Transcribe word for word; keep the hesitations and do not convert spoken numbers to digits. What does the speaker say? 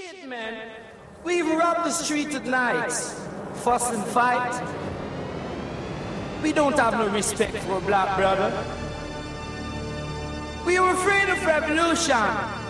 Shit, man. We even rob the streets at night. Fuss and fight. We don't have no respect for a black brother. We are afraid of revolution.